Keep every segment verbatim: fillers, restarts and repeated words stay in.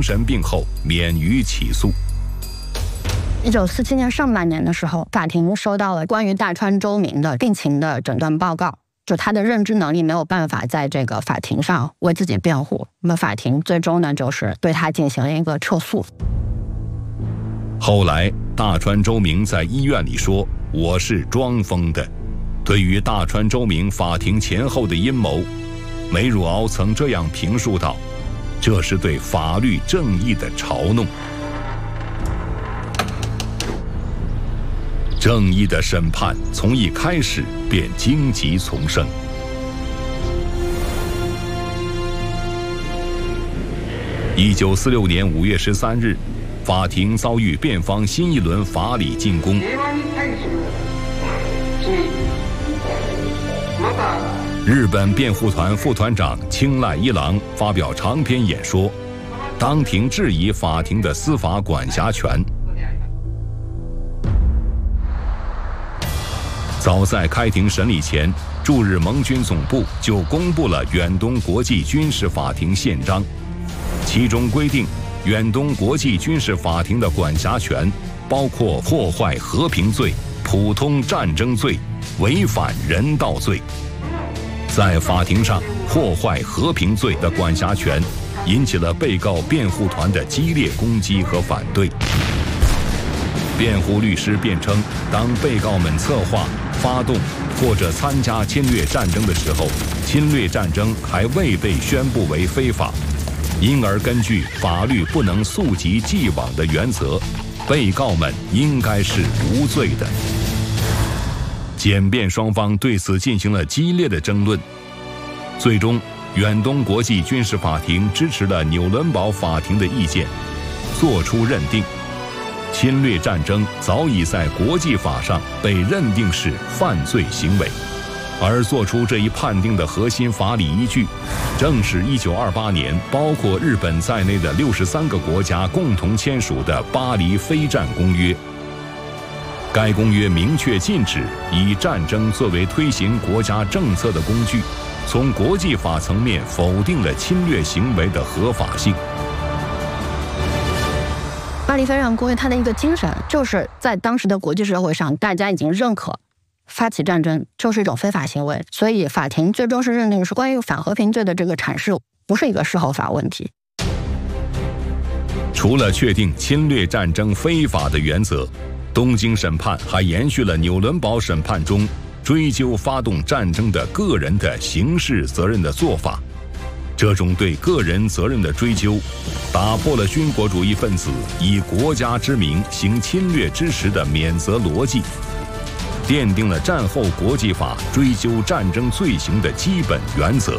神病后免于起诉。 一九四七年上半年的时候，法庭收到了关于大川周明的病情的诊断报告，就他的认知能力没有办法在这个法庭上为自己辩护，那么法庭最终呢，就是对他进行了一个撤诉。 后来，大川周明在医院里说：“我是装疯的。”对于大川周明法庭前后的阴谋，梅汝敖曾这样评述道：“这是对法律正义的嘲弄。”正义的审判从一开始便荆棘丛生。一九四六年五月十三日，法庭遭遇辩方新一轮法理进攻。日本辩护团副团长青濑一郎发表长篇演说，当庭质疑法庭的司法管辖权。早在开庭审理前，驻日盟军总部就公布了远东国际军事法庭宪章，其中规定，远东国际军事法庭的管辖权包括破坏和平罪、普通战争罪、违反人道罪。在法庭上，破坏和平罪的管辖权引起了被告辩护团的激烈攻击和反对。辩护律师辩称，当被告们策划、发动或者参加侵略战争的时候，侵略战争还未被宣布为非法，因而根据法律不能溯及既往的原则，被告们应该是无罪的。检辩双方对此进行了激烈的争论，最终，远东国际军事法庭支持了纽伦堡法庭的意见，作出认定。侵略战争早已在国际法上被认定是犯罪行为，而做出这一判定的核心法理依据，正是一九二八年包括日本在内的六十三个国家共同签署的《巴黎非战公约》。该公约明确禁止以战争作为推行国家政策的工具，从国际法层面否定了侵略行为的合法性。 巴黎非战公约它的一个精神，就是在当时的国际社会上，大家已经认可发起战争就是一种非法行为，所以法庭最终是认定是关于反和平罪的这个阐释不是一个事后法问题。 除了确定侵略战争非法的原则，东京审判还延续了纽伦堡审判中追究发动战争的个人的刑事责任的做法。这种对个人责任的追究，打破了军国主义分子以国家之名行侵略之时的免责逻辑，奠定了战后国际法追究战争罪行的基本原则。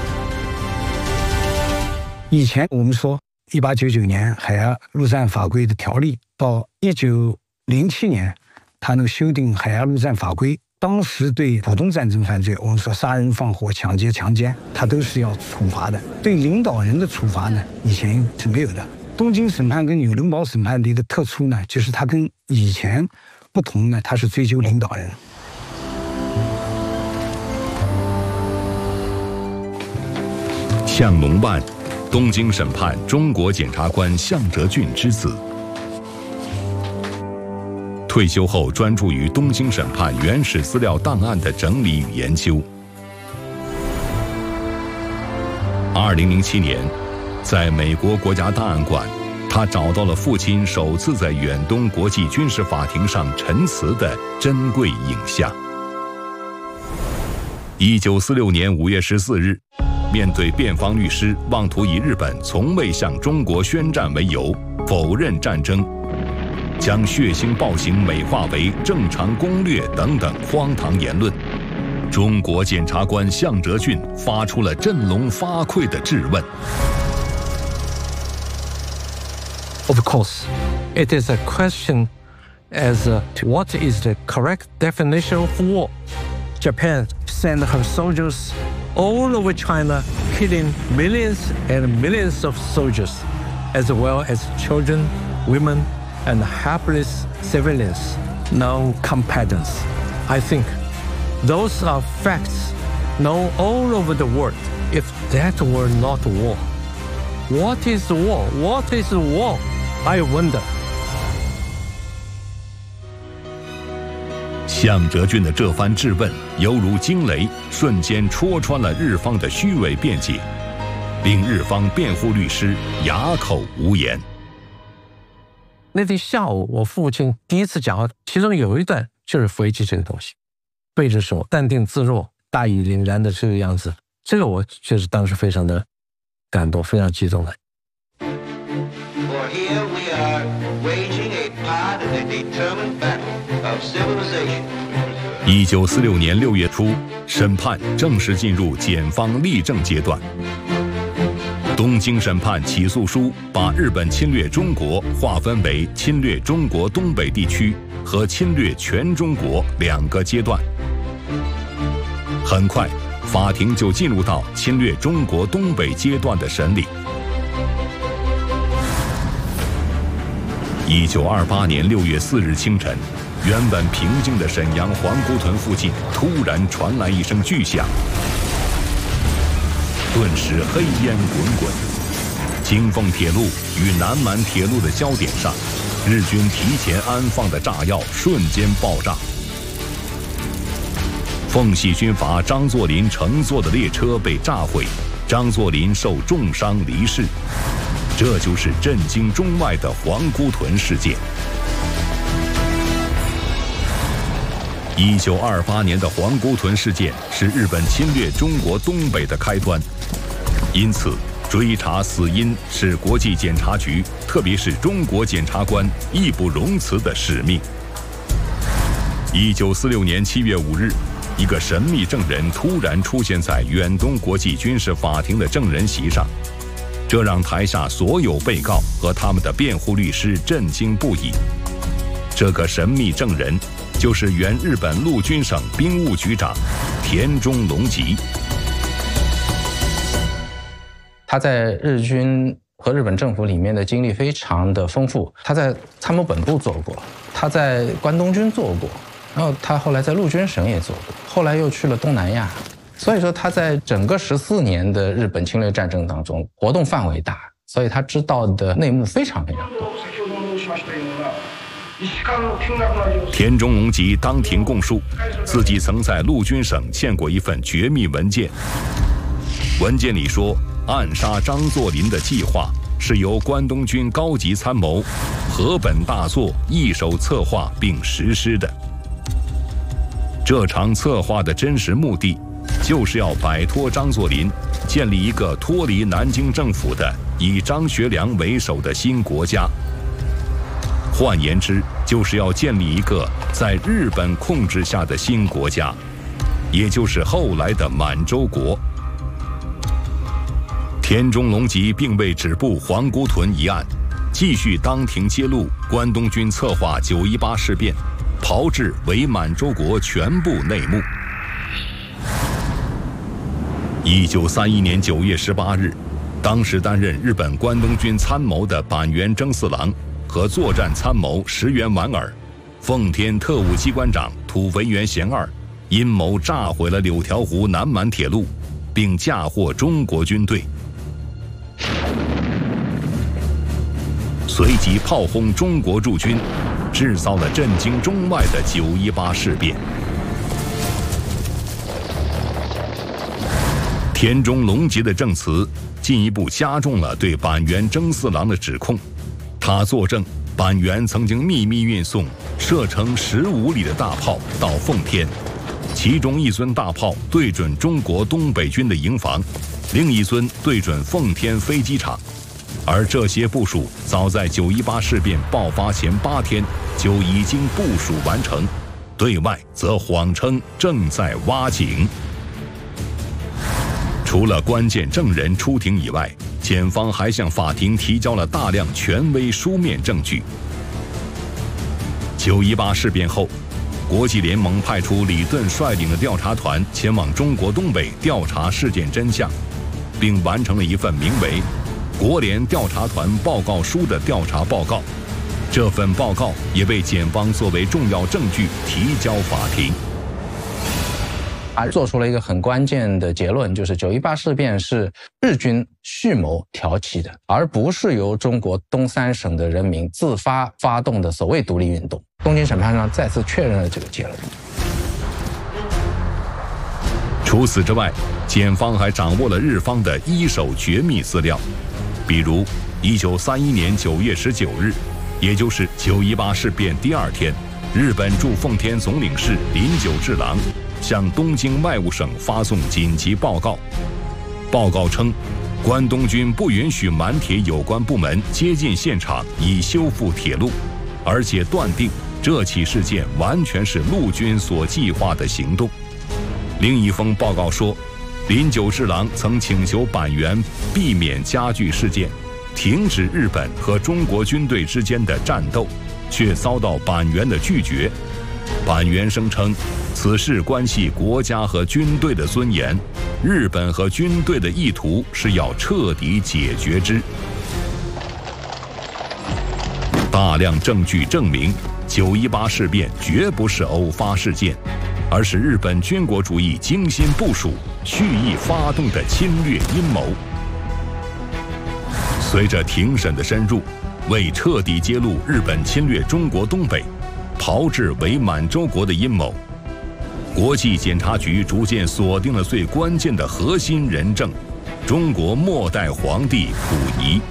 以前我们说一八九九年海牙陆战法规的条例，到一九零七年他那个修订海牙陆战法规，当时对普通战争犯罪，我们说杀人放火、抢劫、强奸，他都是要处罚的。对领导人的处罚呢，以前是没有的。东京审判跟纽伦堡审判的一个特殊呢，就是它跟以前不同呢，它是追究领导人。 向龙万，东京审判中国检察官向哲俊之子。退休后专注于东京审判原始资料档案的整理与研究。二零零七年，在美国国家档案馆，他找到了父亲首次在远东国际军事法庭上陈词的珍贵影像。一九四六年五月十四日，面对辩方律师妄图以日本从未向中国宣战为由，否认战争，将血腥暴行美化为正常攻略等等荒唐言论，中国检察官向哲俊发出了振聋发聩的质问。 Of course, it is a question as uh, to what is the correct definition of war. Japan sent her soldiers all over China, killing millions and millions of soldiers, as well as children, women, and helpless civilians, no combatants. I think those are facts known all over the world. If that were not war, What is war? What is war? I wonder. 项哲君的这番质问，犹如惊雷，瞬间戳穿了日方的虚伪辩解，令日方辩护律师哑口无言。 那天下午，我父亲第一次讲话，其中有一段就是飞机这个东西，背着手，淡定自若，大义凛然的这个样子，这个我确实当时非常的感动，非常激动的。 For here we are, waging a part in the determined battle of civilization. 一九四六年六月初，审判正式进入检方立证阶段。东京审判起诉书把日本侵略中国划分为侵略中国东北地区和侵略全中国两个阶段。很快，法庭就进入到侵略中国东北阶段的审理。一九二八年六月四日清晨，原本平静的沈阳皇姑屯附近突然传来一声巨响，顿时黑烟滚滚。京凤铁路与南满铁路的交点上，日军提前安放的炸药瞬间爆炸。奉系军阀张作霖乘坐的列车被炸毁，张作霖受重伤离世。这就是震惊中外的皇姑屯事件。一九二八年的皇姑屯事件是日本侵略中国东北的开端，因此追查死因是国际检察局，特别是中国检察官义不容辞的使命。一九四六年七月五日，一个神秘证人突然出现在远东国际军事法庭的证人席上，这让台下所有被告和他们的辩护律师震惊不已。这个神秘证人就是原日本陆军省兵务局长田中隆吉。 他在日军和日本政府里面的经历非常的丰富，他在参谋本部做过，他在关东军做过，然后他后来在陆军省也做过，后来又去了东南亚。所以说他在整个十四年的日本侵略战争当中活动范围大，所以他知道的内幕非常非常多。 田中隆吉当庭供述，自己曾在陆军省见过一份绝密文件，文件里说暗杀张作霖的计划是由关东军高级参谋河本大作一手策划并实施的。这场策划的真实目的就是要摆脱张作霖，建立一个脱离南京政府的以张学良为首的新国家。换言之，就是要建立一个在日本控制下的新国家，也就是后来的满洲国。田中隆吉并未止步皇姑屯一案，继续当庭揭露关东军策划九一八事变，炮制伪满洲国全部内幕。一九三一年九月十八日，当时担任日本关东军参谋的板垣征四郎和作战参谋石原莞尔、奉天特务机关长土肥原贤二阴谋炸毁了柳条湖南满铁路，并嫁祸中国军队，随即炮轰中国驻军，制造了震惊中外的九一八事变。田中隆吉的证词进一步加重了对板垣征四郎的指控。他作证，板垣曾经秘密运送射程十五里的大炮到奉天，其中一尊大炮对准中国东北军的营房，另一尊对准奉天飞机场。而这些部署早在九一八事变爆发前八天就已经部署完成，对外则谎称正在挖井。除了关键证人出庭以外，检方还向法庭提交了大量权威书面证据。九一八事变后，国际联盟派出李顿率领的调查团前往中国东北调查事件真相，并完成了一份名为《国联调查团报告书》的调查报告。这份报告也被检方作为重要证据提交法庭。 他做出了一个很关键的结论，就是九一八事变是日军蓄谋挑起的，而不是由中国东三省的人民自发发动的所谓独立运动。东京审判上再次确认了这个结论。 除此之外，检方还掌握了日方的一手绝密资料，比如一九三一年九月十九日，也就是九一八事变第二天，日本驻奉天总领事林久治郎向东京外务省发送紧急报告。报告称，关东军不允许满铁有关部门接近现场以修复铁路，而且断定这起事件完全是陆军所计划的行动。另一封报告说，林久治郎曾请求板垣避免加剧事件，停止日本和中国军队之间的战斗，却遭到板垣的拒绝。板垣声称，此事关系国家和军队的尊严，日本和军队的意图是要彻底解决之。大量证据证明，九一八事变绝不是偶发事件，而是日本军国主义精心部署、蓄意发动的侵略阴谋。随着庭审的深入，为彻底揭露日本侵略中国东北、炮制伪满洲国的阴谋，国际检察局逐渐锁定了最关键的核心人证——中国末代皇帝溥仪。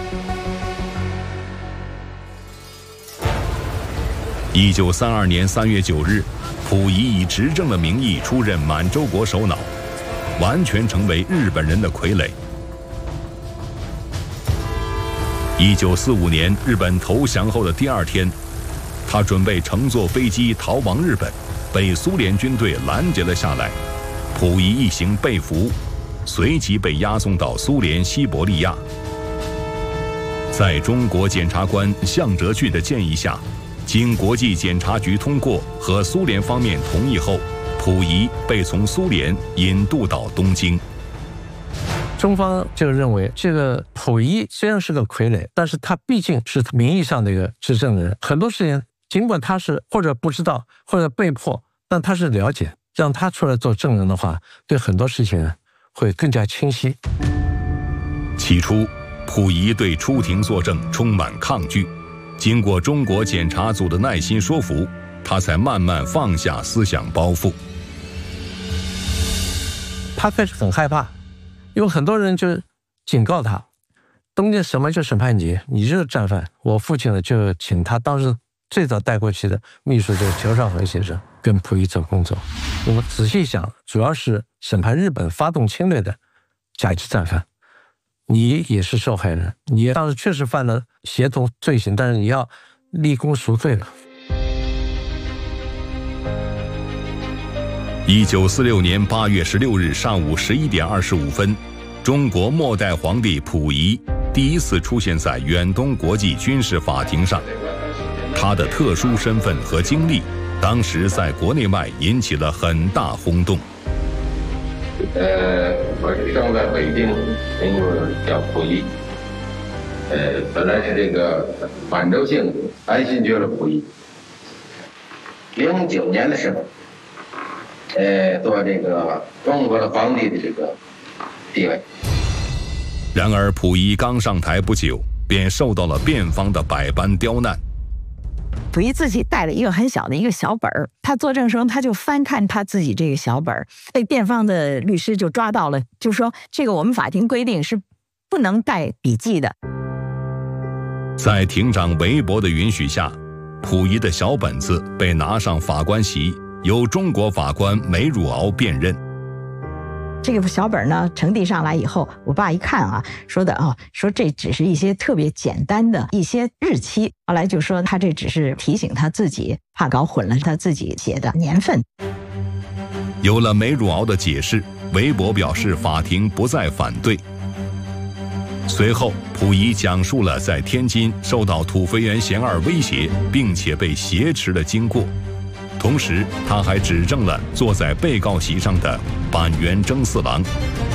一九三二年三月九日，溥仪以执政的名义出任满洲国首脑，完全成为日本人的傀儡。一九四五年日本投降后的第二天，他准备乘坐飞机逃亡日本，被苏联军队拦截了下来。溥仪一行被俘，随即被押送到苏联西伯利亚。在中国检察官向哲俊的建议下，经国际检察局通过和苏联方面同意后，溥仪被从苏联引渡到东京。 中方就认为，这个溥仪虽然是个傀儡，但是他毕竟是名义上的一个执政人，很多事情尽管他是或者不知道或者被迫，但他是了解，让他出来做证人的话，对很多事情会更加清晰。 起初，溥仪对出庭作证充满抗拒，经过中国检察组的耐心说服，他才慢慢放下思想包袱。 他开始很害怕，因为很多人就警告他，东京什么叫审判局，你就是战犯。我父亲呢就请他当时最早带过去的秘书就是裘绍和先生跟溥仪做工作。我们仔细想，主要是审判日本发动侵略的甲级战犯，你也是受害人，你当时确实犯了协同罪行，但是你要立功赎罪了。 一九四六年八月十六日上午十一点二十五分，中国末代皇帝溥仪第一次出现在远东国际军事法庭上。他的特殊身份和经历，当时在国内外引起了很大轰动。 呃，我是生在北京，名字叫溥仪。呃，本来是这个满洲姓安新觉罗溥仪。零九年的时候，呃，做这个中国的皇帝的这个地位。 然而，溥仪刚上台不久，便受到了辩方的百般刁难。 溥仪自己带了一个很小的一个小本儿，他作证时候他就翻看他自己这个小本儿，被辩方的律师就抓到了，就说这个我们法庭规定是不能带笔记的。 在庭长韦伯的允许下，溥仪的小本子被拿上法官席，由中国法官梅汝敖辨认。 这个小本呢呈递上来以后，我爸一看啊，说的哦，说这只是一些特别简单的一些日期，后来就说他这只是提醒他自己，怕搞混了他自己写的年份。 有了梅汝敖的解释，韦伯表示法庭不再反对。随后，溥仪讲述了在天津受到土肥原贤二威胁，并且被挟持的经过。同时，他还指证了坐在被告席上的板垣征四郎。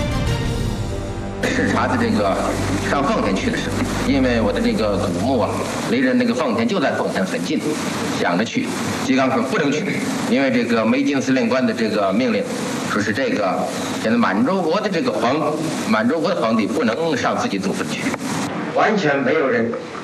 视察的这个上奉天去的时候，因为我的这个祖墓啊，离着那个奉天就在奉天很近，想着去，吉冈说不能去，因为这个梅津司令官的这个命令， 说是这个现在满洲国的这个皇满洲国的皇帝不能上自己祖坟去，完全没有人